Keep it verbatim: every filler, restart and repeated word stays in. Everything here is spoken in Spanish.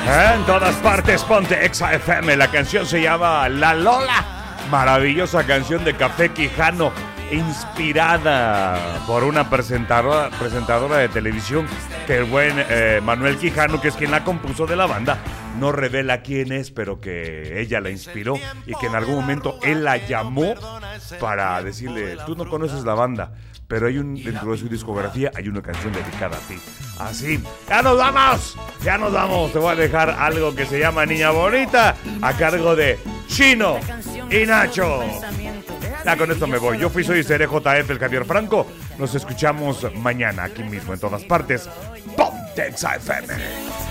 En todas partes, ponte Exa F M. La canción se llama La Lola. Maravillosa canción de Café Quijano, inspirada por una presentadora, presentadora de televisión que el buen eh, Manuel Quijano, que es quien la compuso de la banda, no revela quién es, pero que ella la inspiró y que en algún momento él la llamó para decirle: tú no conoces la banda, pero hay un, dentro de su discografía hay una canción dedicada a ti. Así, ¡ya nos vamos! ¡Ya nos vamos! Te voy a dejar algo que se llama Niña Bonita, a cargo de Chino y Nacho. Ya con esto me voy. Yo fui, soy Seré J F, el Javier Franco. Nos escuchamos mañana aquí mismo, en todas partes. Ponte Exa F M.